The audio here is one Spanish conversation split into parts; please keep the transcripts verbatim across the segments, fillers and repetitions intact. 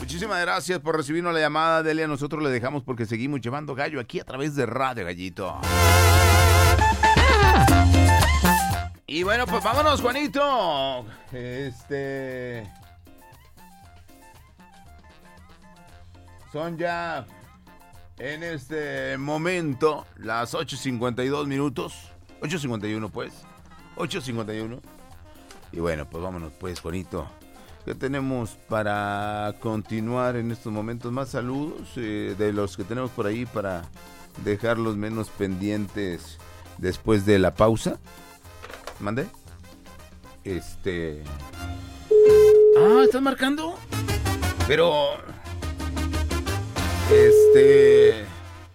Muchísimas gracias por recibirnos la llamada, Delia. Nosotros le dejamos porque seguimos llevando gallo aquí a través de Radio Gallito. Y bueno, pues vámonos, Juanito. Este... Son ya en este momento las ocho cincuenta y dos minutos. ocho cincuenta y uno pues. ocho cincuenta y uno. Y bueno, pues vámonos pues, Juanito. ¿Qué tenemos para continuar en estos momentos? Más saludos eh, de los que tenemos por ahí para dejarlos menos pendientes después de la pausa. ¿Mande? Este... Ah, ¿estás marcando? Pero... Este...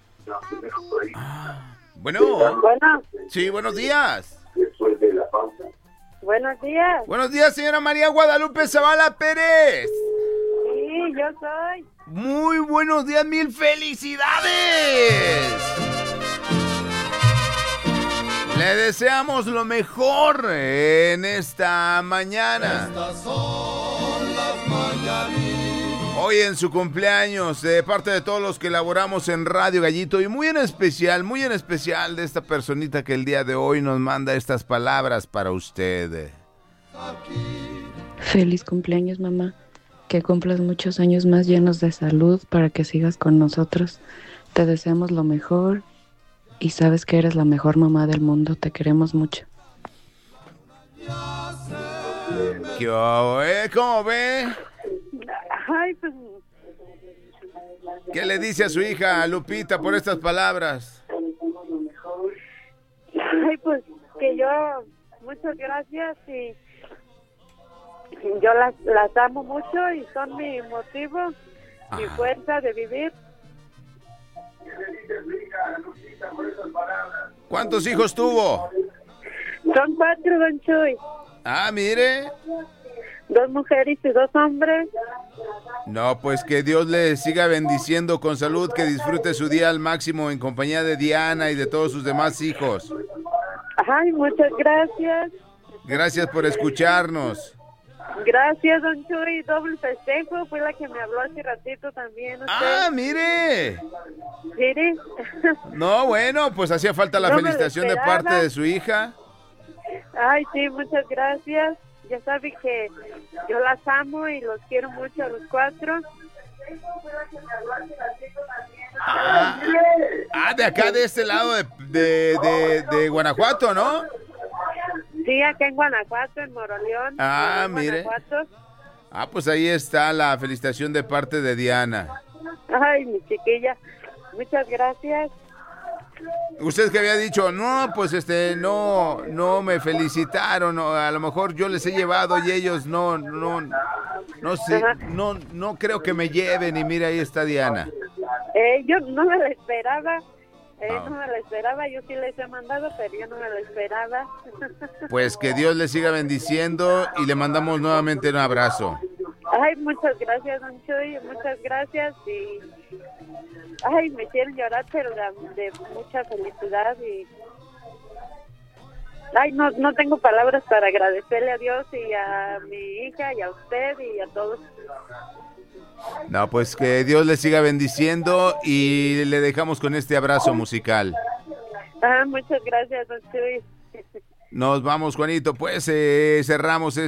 Ah, bueno. Bueno. Sí, buenos días. Buenos días. Buenos días, señora María Guadalupe Zavala Pérez. Sí, yo soy. Muy buenos días, mil felicidades. Le deseamos lo mejor en esta mañana. Estas son las mañanitas. Hoy en su cumpleaños, de parte de todos los que elaboramos en Radio Gallito, y muy en especial, muy en especial de esta personita que el día de hoy nos manda estas palabras para usted. Feliz cumpleaños, mamá. Que cumplas muchos años más llenos de salud para que sigas con nosotros. Te deseamos lo mejor y sabes que eres la mejor mamá del mundo. Te queremos mucho. ¿Qué hago, eh? ¿Cómo ve? Ay, pues... ¿Qué le dice a su hija Lupita por estas palabras? Ay, pues que yo... Muchas gracias y... Yo las, las amo mucho y son mi motivo, Ajá. mi fuerza de vivir. ¿Cuántos hijos tuvo? Son cuatro, don Chuy. Ah, mire. Dos mujeres y dos hombres. No, pues que Dios le siga bendiciendo con salud, que disfrute su día al máximo en compañía de Diana y de todos sus demás hijos. Ay, muchas gracias. Gracias por escucharnos. Gracias, don Chuy. Doble festejo. Fue la que me habló hace ratito también. ¿Usted? Ah, mire. Mire. No, bueno, pues hacía falta la No me lo felicitación de esperaba. parte de su hija. Ay, sí, muchas gracias. Ya sabe que yo las amo y los quiero mucho a los cuatro. Ah, ah, de acá, de este lado de, de, de, de Guanajuato, ¿no? Sí, acá en Guanajuato, en Moroleón. Ah, en mire. Guanajuato. Ah, pues ahí está la felicitación de parte de Diana. Ay, mi chiquilla, muchas gracias. Usted que había dicho, no, pues este, no, no me felicitaron, o a lo mejor yo les he llevado y ellos no, no, no sé, no, no creo que me lleven, y mira, ahí está Diana. Eh, yo no me la esperaba, eh, Ah. no me la esperaba, yo sí les he mandado, pero yo no me la esperaba. Pues que Dios le siga bendiciendo y le mandamos nuevamente un abrazo. Ay, muchas gracias, don Chuy, muchas gracias y... Ay, me hicieron llorar, pero de, de mucha felicidad y... Ay, no, no tengo palabras para agradecerle a Dios y a mi hija y a usted y a todos. No, pues que Dios le siga bendiciendo y le dejamos con este abrazo musical. Ah, muchas gracias, don Chuy. Nos vamos, Juanito, pues eh, cerramos